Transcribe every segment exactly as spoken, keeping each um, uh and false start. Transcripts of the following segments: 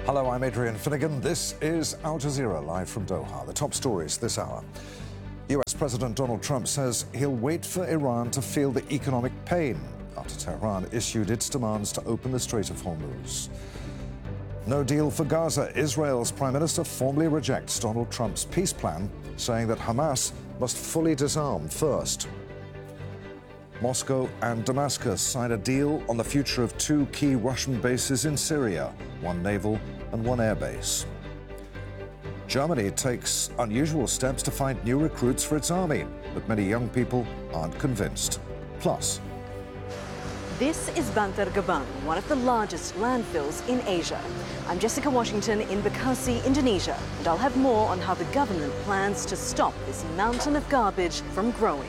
Hello, I'm Adrian Finnegan. This is Al Jazeera, live from Doha. The top stories this hour. U S President Donald Trump says he'll wait for Iran to feel the economic pain after Tehran issued its demands to open the Strait of Hormuz. No deal for Gaza. Israel's Prime Minister formally rejects Donald Trump's peace plan, saying that Hamas must fully disarm first. Moscow and Damascus sign a deal on the future of two key Russian bases in Syria, one naval and one air base. Germany takes unusual steps to find new recruits for its army, but many young people aren't convinced. Plus, this is Bantar Gebang, one of the largest landfills in Asia. I'm Jessica Washington in Bekasi, Indonesia, and I'll have more on how the government plans to stop this mountain of garbage from growing.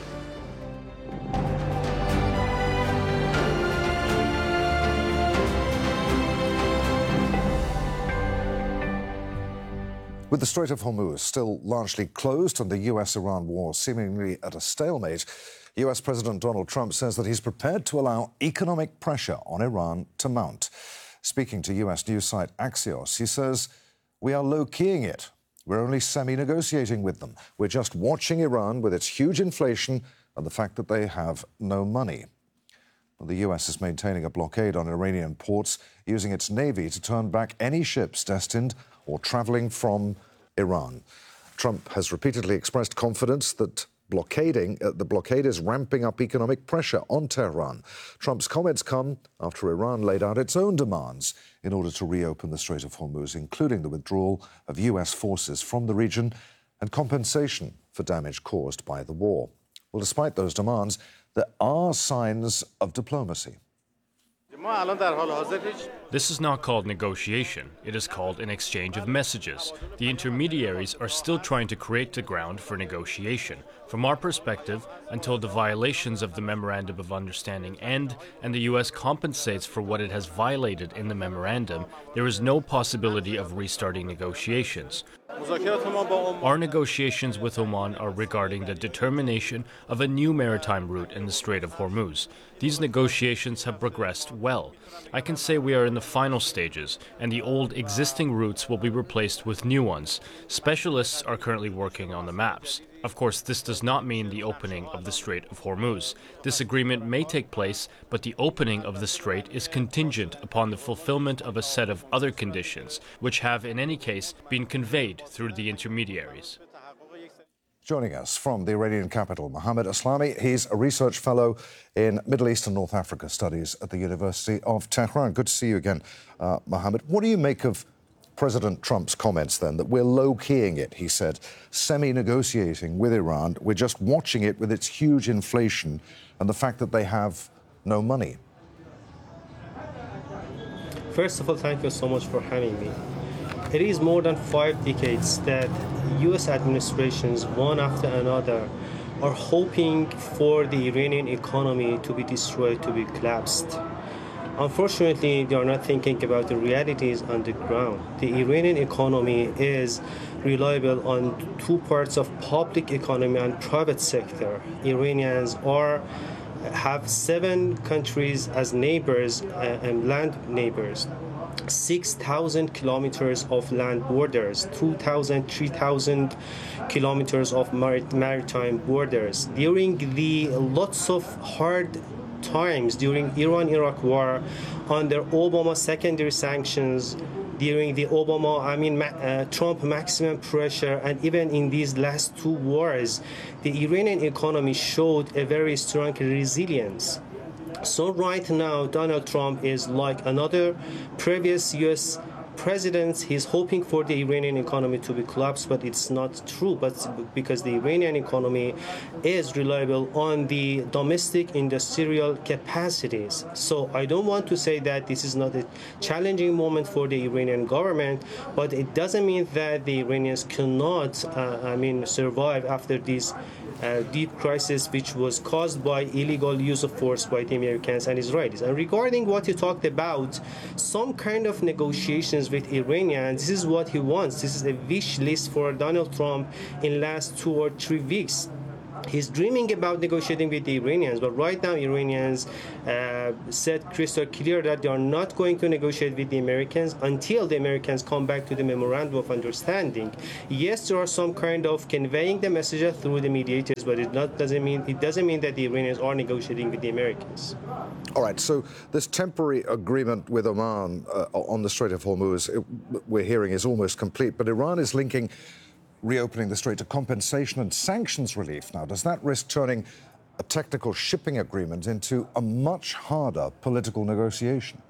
With the Strait of Hormuz still largely closed and the U S Iran war seemingly at a stalemate, U S President Donald Trump says that he's prepared to allow economic pressure on Iran to mount. Speaking to U S news site Axios, he says, "We are low-keying it. We're only semi-negotiating with them. We're just watching Iran with its huge inflation and the fact that they have no money." Well, the U S is maintaining a blockade on Iranian ports, using its navy to turn back any ships destined or travelling from Iran. Trump has repeatedly expressed confidence that blockading, uh, the blockade is ramping up economic pressure on Tehran. Trump's comments come after Iran laid out its own demands in order to reopen the Strait of Hormuz, including the withdrawal of U S forces from the region and compensation for damage caused by the war. Well, despite those demands, there are signs of diplomacy. This is not called negotiation. It is called an exchange of messages. The intermediaries are still trying to create the ground for negotiation. From our perspective, until the violations of the Memorandum of Understanding end and the U S compensates for what it has violated in the memorandum, there is no possibility of restarting negotiations. Our negotiations with Oman are regarding the determination of a new maritime route in the Strait of Hormuz. These negotiations have progressed well. I can say we are in the final stages, and the old existing routes will be replaced with new ones. Specialists are currently working on the maps. Of course, this does not mean the opening of the Strait of Hormuz. This agreement may take place, but the opening of the strait is contingent upon the fulfillment of a set of other conditions, which have, in any case, been conveyed through the intermediaries. Joining us from the Iranian capital, Mohammad Aslami. He's a research fellow in Middle East and North Africa studies at the University of Tehran. Good to see you again, uh, Mohammad. What do you make of President Trump's comments, then, that we're low-keying it, he said, semi-negotiating with Iran. We're just watching it with its huge inflation and the fact that they have no money? First of all, thank you so much for having me. It is more than five decades that U S administrations, one after another, are hoping for the Iranian economy to be destroyed, to be collapsed. Unfortunately, they are not thinking about the realities on the ground. The Iranian economy is reliable on two parts of public economy and private sector. Iranians are have seven countries as neighbors uh, and land neighbors. six thousand kilometers of land borders, two thousand, three thousand kilometers of marit maritime borders. During the lots of hard times during Iran-Iraq war, under Obama secondary sanctions, during the Obama, I mean, uh, Trump maximum pressure, and even in these last two wars, the Iranian economy showed a very strong resilience. So right now, Donald Trump is like another previous U S presidents. He's hoping for the Iranian economy to be collapsed, but it's not true. But because the Iranian economy is reliable on the domestic industrial capacities. So I don't want to say that this is not a challenging moment for the Iranian government, but it doesn't mean that the Iranians cannot, uh, I mean, survive after this Uh, deep crisis which was caused by illegal use of force by the Americans and Israelis. And regarding what you talked about, some kind of negotiations with Iranians, this is what he wants. This is a wish list for Donald Trump in last two or three weeks. He's dreaming about negotiating with the Iranians, but right now Iranians uh, said crystal clear that they are not going to negotiate with the Americans until the Americans come back to the memorandum of understanding. Yes, there are some kind of conveying the message through the mediators, but it not doesn't mean it doesn't mean that the Iranians are negotiating with the Americans. All right, so this temporary agreement with Oman uh, on the Strait of Hormuz, it, we're hearing, is almost complete, but Iran is linking reopening the strait to compensation and sanctions relief. Now, does that risk turning a technical shipping agreement into a much harder political negotiation?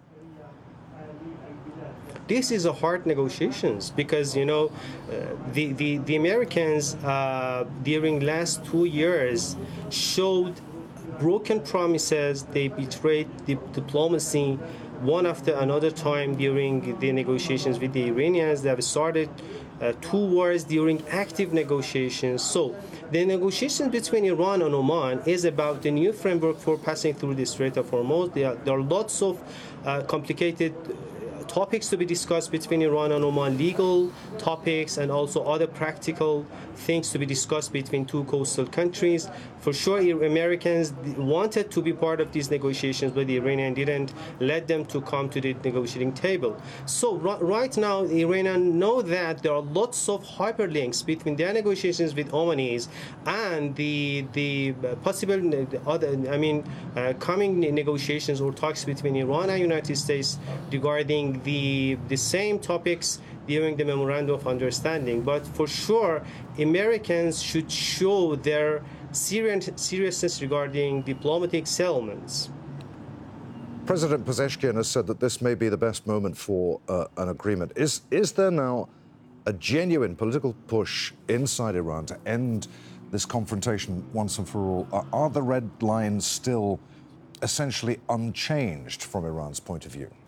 This is a hard negotiations because, you know, uh, the, the, the Americans uh, during last two years showed broken promises. They betrayed the diplomacy one after another time during the negotiations with the Iranians. They have started uh, two wars during active negotiations. So the negotiations between Iran and Oman is about the new framework for passing through the Strait of Hormuz. There are, there are lots of uh, complicated topics to be discussed between Iran and Oman, legal topics and also other practical things to be discussed between two coastal countries. For sure, Americans wanted to be part of these negotiations, but the Iranians didn't let them to come to the negotiating table. So right now, the Iranians know that there are lots of hyperlinks between their negotiations with Omanis and the the possible other, I mean, uh, coming negotiations or talks between Iran and United States regarding the the same topics during the memorandum of understanding. But for sure, Americans should show their serious, seriousness regarding diplomatic settlements. President Pezeshkian has said that this may be the best moment for uh, an agreement. Is, is there now a genuine political push inside Iran to end this confrontation once and for all? Are, are the red lines still essentially unchanged from Iran's point of view?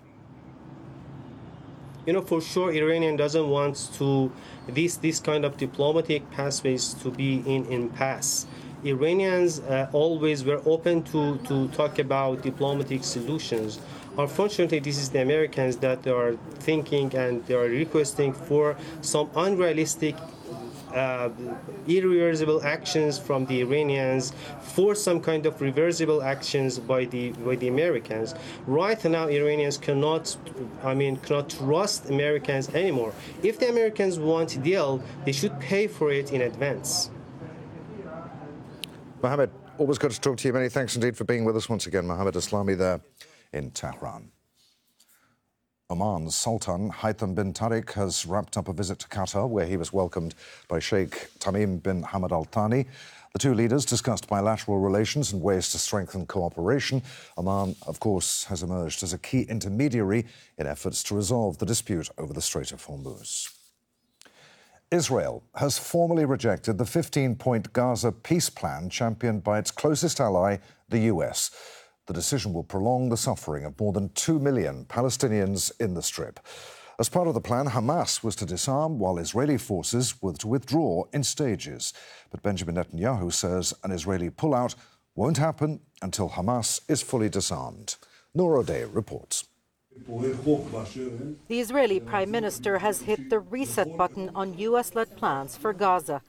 You know, for sure, Iranian doesn't want to this this kind of diplomatic pathways to be in impasse. Iranians uh, always were open to, to talk about diplomatic solutions. Unfortunately, this is the Americans that they are thinking and they are requesting for some unrealistic, uh, irreversible actions from the Iranians, for some kind of reversible actions by the by the Americans. Right now, Iranians cannot, I mean, cannot trust Americans anymore. If the Americans want a deal, they should pay for it in advance. Mohammed, always good to talk to you. Many thanks indeed for being with us once again. Mohammed Eslami there in Tehran. Oman's Sultan Haytham bin Tariq has wrapped up a visit to Qatar, where he was welcomed by Sheikh Tamim bin Hamad Al Thani. The two leaders discussed bilateral relations and ways to strengthen cooperation. Oman, of course, has emerged as a key intermediary in efforts to resolve the dispute over the Strait of Hormuz. Israel has formally rejected the fifteen-point Gaza peace plan championed by its closest ally, the U S. The decision will prolong the suffering of more than two million Palestinians in the Strip. As part of the plan, Hamas was to disarm, while Israeli forces were to withdraw in stages. But Benjamin Netanyahu says an Israeli pullout won't happen until Hamas is fully disarmed. Noor O'Day reports. The Israeli Prime Minister has hit the reset button on U S-led plans for Gaza.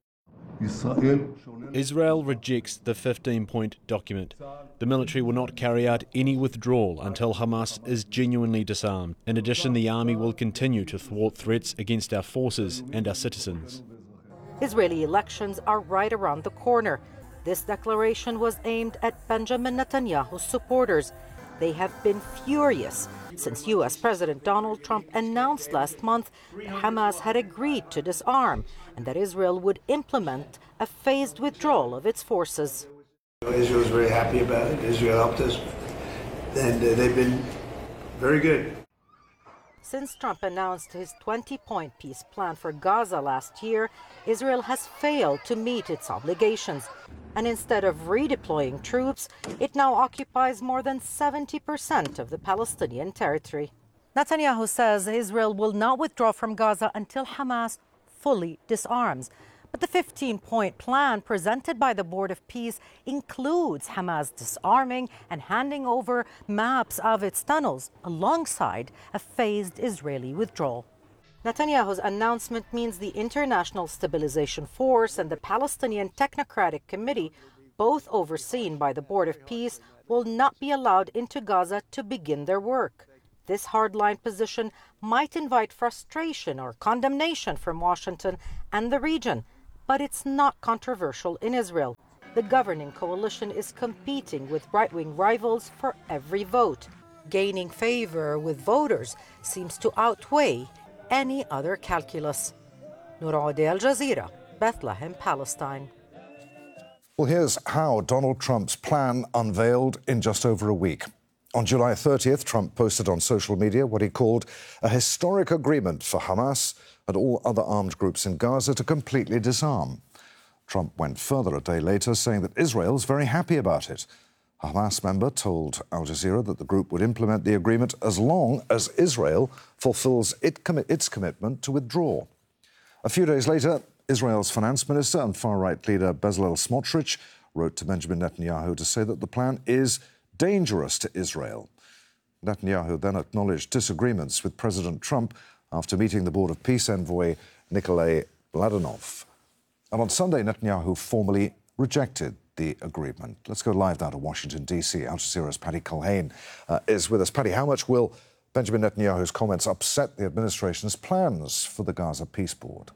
Israel rejects the fifteen-point document. The military will not carry out any withdrawal until Hamas is genuinely disarmed. In addition, the army will continue to thwart threats against our forces and our citizens. Israeli elections are right around the corner. This declaration was aimed at Benjamin Netanyahu's supporters. They have been furious since U S President Donald Trump announced last month that Hamas had agreed to disarm and that Israel would implement a phased withdrawal of its forces. Israel is very happy about it. Israel helped us, and uh, they've been very good. Since Trump announced his twenty-point peace plan for Gaza last year, Israel has failed to meet its obligations. And instead of redeploying troops, it now occupies more than seventy percent of the Palestinian territory. Netanyahu says Israel will not withdraw from Gaza until Hamas fully disarms. But the fifteen-point plan presented by the Board of Peace includes Hamas disarming and handing over maps of its tunnels alongside a phased Israeli withdrawal. Netanyahu's announcement means the International Stabilization Force and the Palestinian Technocratic Committee, both overseen by the Board of Peace, will not be allowed into Gaza to begin their work. This hardline position might invite frustration or condemnation from Washington and the region, but it's not controversial in Israel. The governing coalition is competing with right-wing rivals for every vote. Gaining favor with voters seems to outweigh any other calculus. Noor Al Jazeera, Bethlehem, Palestine. Well, here's how Donald Trump's plan unveiled in just over a week. On July thirtieth, Trump posted on social media what he called a historic agreement for Hamas and all other armed groups in Gaza to completely disarm. Trump went further a day later, saying that Israel's very happy about it. A Hamas member told Al Jazeera that the group would implement the agreement as long as Israel fulfills it commi- its commitment to withdraw. A few days later, Israel's finance minister and far-right leader Bezalel Smotrich wrote to Benjamin Netanyahu to say that the plan is dangerous to Israel. Netanyahu then acknowledged disagreements with President Trump after meeting the Board of Peace envoy Nikolai Mladenov. And on Sunday, Netanyahu formally rejected the agreement. Let's go live now to Washington, D C. Al Jazeera's Patty Culhane uh, is with us. Patty, how much will Benjamin Netanyahu's comments upset the administration's plans for the Gaza Peace Board?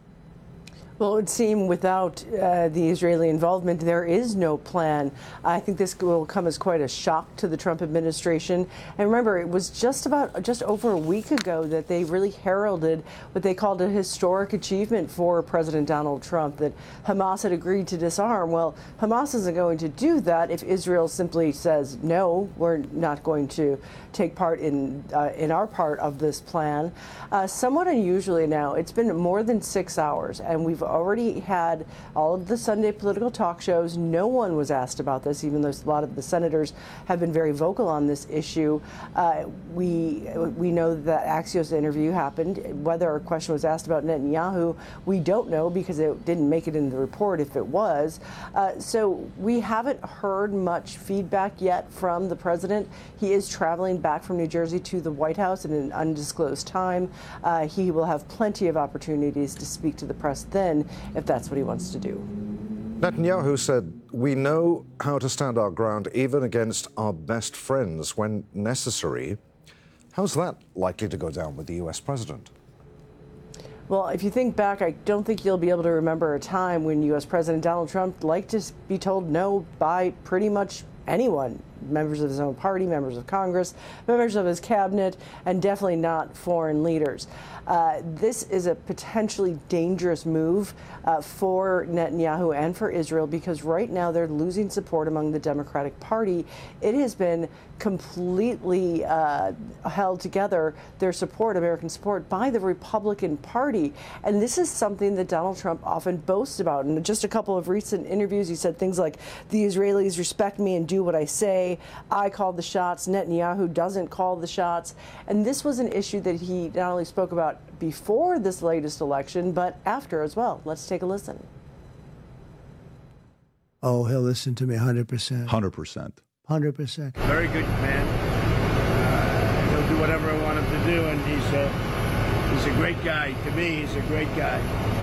Well, it would seem without uh, the Israeli involvement, there is no plan. I think this will come as quite a shock to the Trump administration. And remember, it was just about just over a week ago that they really heralded what they called a historic achievement for President Donald Trump, that Hamas had agreed to disarm. Well, Hamas isn't going to do that if Israel simply says, no, we're not going to take part in uh, in our part of this plan. Uh, somewhat unusually now, it's been more than six hours, and we've already had all of the Sunday political talk shows. No one was asked about this, even though a lot of the senators have been very vocal on this issue. Uh, we we know that Axios interview happened. Whether a question was asked about Netanyahu, we don't know because it didn't make it in the report if it was. Uh, so we haven't heard much feedback yet from the president. He is traveling back from New Jersey to the White House in an undisclosed time. Uh, he will have plenty of opportunities to speak to the press then, if that's what he wants to do. Netanyahu said, "We know how to stand our ground even against our best friends when necessary." How's that likely to go down with the U S president? Well, if you think back, I don't think you'll be able to remember a time when U S President Donald Trump liked to be told no by pretty much anyone. Members of his own party, members of Congress, members of his cabinet, and definitely not foreign leaders. Uh, this is a potentially dangerous move uh, for Netanyahu and for Israel because right now they're losing support among the Democratic Party. It has been completely uh, held together, their support, American support, by the Republican Party. And this is something that Donald Trump often boasts about. In just a couple of recent interviews, he said things like, the Israelis respect me and do what I say. I called the shots. Netanyahu doesn't call the shots. And this was an issue that he not only spoke about before this latest election, but after as well. Let's take a listen. Oh, he'll listen to me one hundred percent. one hundred percent. one hundred percent. Very good man. Uh, he'll do whatever I want him to do, and he's a, he's a great guy. To me, he's a great guy.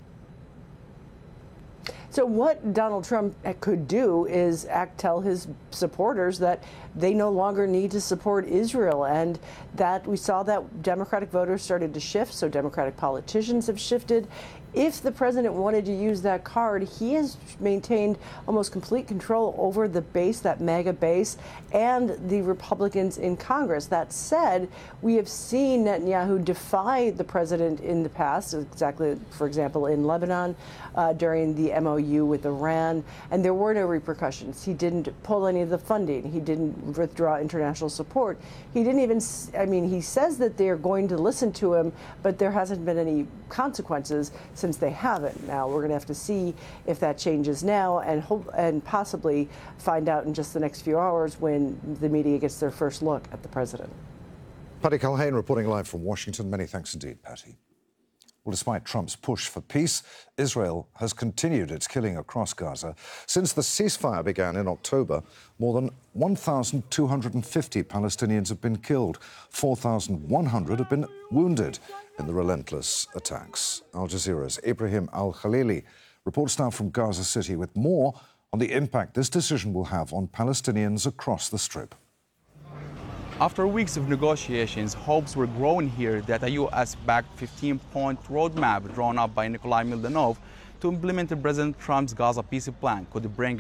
So what Donald Trump could do is act, tell his supporters that they no longer need to support Israel, and that we saw that Democratic voters started to shift, so Democratic politicians have shifted. If the president wanted to use that card, he has maintained almost complete control over the base, that MAGA base, and the Republicans in Congress. That said, we have seen Netanyahu defy the president in the past, exactly, for example, in Lebanon uh, during the M O U with Iran, and there were no repercussions. He didn't pull any of the funding. He didn't withdraw international support. He didn't even, I mean, he says that they're going to listen to him, but there hasn't been any consequences since they haven't. Now we're going to have to see if that changes now, and hope and possibly find out in just the next few hours when the media gets their first look at the president. Patty Culhane reporting live from Washington. Many thanks indeed, Patty. Well, despite Trump's push for peace, Israel has continued its killing across Gaza. Since the ceasefire began in October, more than one thousand two hundred fifty Palestinians have been killed. four thousand one hundred have been wounded in the relentless attacks. Al Jazeera's Ibrahim Al-Khalili reports now from Gaza City with more on the impact this decision will have on Palestinians across the Strip. After weeks of negotiations, hopes were growing here that a U S-backed fifteen-point roadmap drawn up by Nikolai Mildanov to implement President Trump's Gaza peace plan could bring